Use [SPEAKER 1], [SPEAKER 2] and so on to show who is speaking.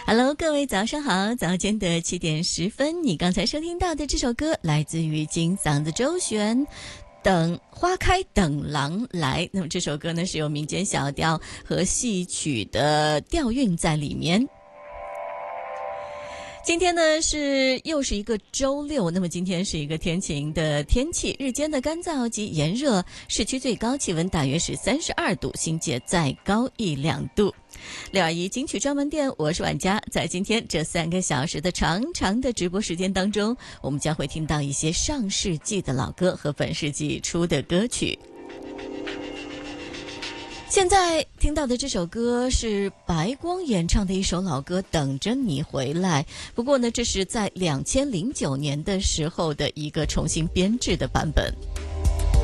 [SPEAKER 1] Hello，各位早上好，早间的7点10分，你刚才收听到的这首歌来自于金嗓子周璇，等花开等郎来。那么这首歌呢是有民间小调和戏曲的调韵在里面。今天呢又是一个周六，那么今天是一个天晴的天气，日间的干燥及炎热，市区最高气温大约是32度，新界再高1-2度。621金曲专门店，我是婉佳。在今天这3个小时的长长的直播时间当中，我们将会听到一些上世纪的老歌和本世纪初的歌曲。现在听到的这首歌是白光演唱的一首老歌《等着你回来》，不过呢这是在2009年的时候的一个重新编制的版本。